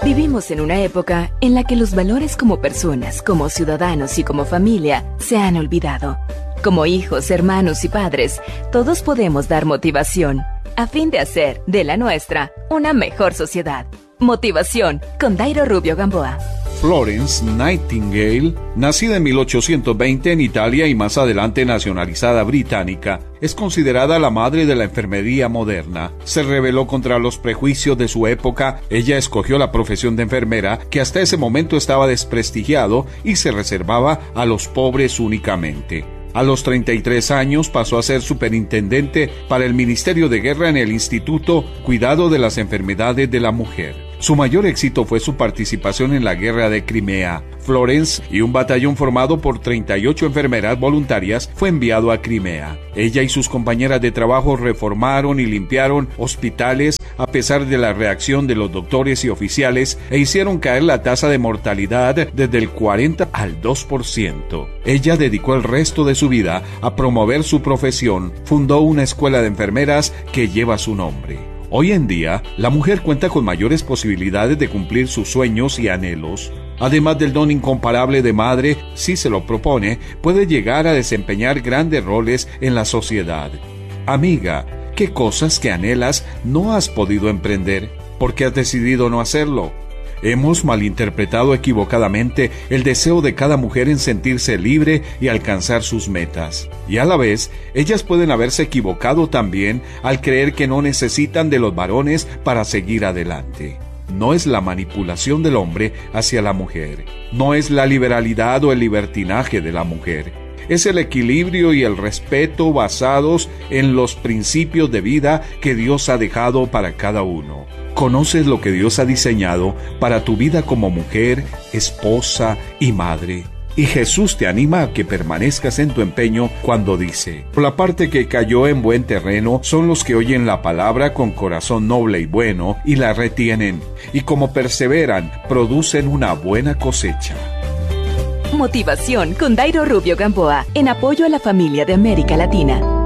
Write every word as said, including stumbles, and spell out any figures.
Vivimos en una época en la que los valores como personas, como ciudadanos y como familia se han olvidado. Como hijos, hermanos y padres, todos podemos dar motivación a fin de hacer de la nuestra una mejor sociedad. Motivación con Dairo Rubio Gamboa. Florence Nightingale, nacida en mil ochocientos veinte en Italia y más adelante nacionalizada británica, es considerada la madre de la enfermería moderna. Se rebeló contra los prejuicios de su época. Ella escogió la profesión de enfermera, que hasta ese momento estaba desprestigiado y se reservaba a los pobres únicamente. A los treinta y tres años pasó a ser superintendente para el Ministerio de Guerra en el Instituto Cuidado de las Enfermedades de la Mujer. Su mayor éxito fue su participación en la Guerra de Crimea. Florence y un batallón formado por treinta y ocho enfermeras voluntarias fue enviado a Crimea. Ella y sus compañeras de trabajo reformaron y limpiaron hospitales a pesar de la reacción de los doctores y oficiales e hicieron caer la tasa de mortalidad desde el cuarenta al dos por ciento. Ella dedicó el resto de su vida a promover su profesión. Fundó una escuela de enfermeras que lleva su nombre. Hoy en día, la mujer cuenta con mayores posibilidades de cumplir sus sueños y anhelos. Además del don incomparable de madre, si se lo propone, puede llegar a desempeñar grandes roles en la sociedad. Amiga, ¿qué cosas que anhelas no has podido emprender? ¿Por qué has decidido no hacerlo? Hemos malinterpretado equivocadamente el deseo de cada mujer en sentirse libre y alcanzar sus metas. Y a la vez, ellas pueden haberse equivocado también al creer que no necesitan de los varones para seguir adelante. No es la manipulación del hombre hacia la mujer. No es la liberalidad o el libertinaje de la mujer. Es el equilibrio y el respeto basados en los principios de vida que Dios ha dejado para cada uno. Conoces lo que Dios ha diseñado para tu vida como mujer, esposa y madre. Y Jesús te anima a que permanezcas en tu empeño cuando dice: por la parte que cayó en buen terreno son los que oyen la palabra con corazón noble y bueno y la retienen, y como perseveran, producen una buena cosecha. Motivación con Dairo Rubio Gamboa, en apoyo a la familia de América Latina.